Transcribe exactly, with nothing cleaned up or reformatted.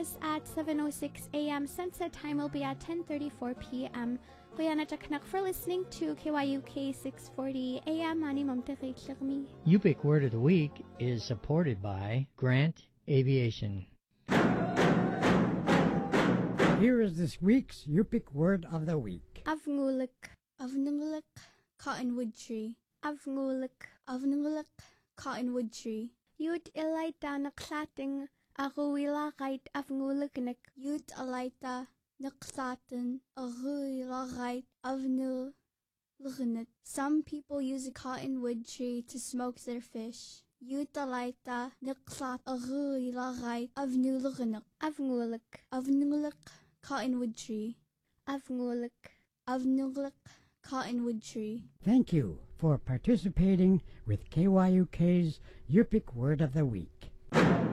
Sunrise at seven oh six a m Sunset time will be at ten thirty-four p m Kuya Nachakanak for listening to K Y U K six forty A M Ani Mamtekiklermi. Yupik Word of the Week is supported by Grant Aviation. Here is this week's Yupik Word of the Week. Avngulik. Avngulik. Cottonwood tree. Avngulik. Avngulik. Cottonwood tree. Yud ilaita naklating aruilakait avnguliknik. Yud ilaita naklatin aruilakait avnu. Some people use a cottonwood tree to smoke their fish. Utalaita niklat aruilakait avnu. Avngulik. Avngulik. Cottonwood tree. Avngulik. Avngulik. Cottonwood tree. Thank you for participating with K Y U K's Yupik Word of the Week.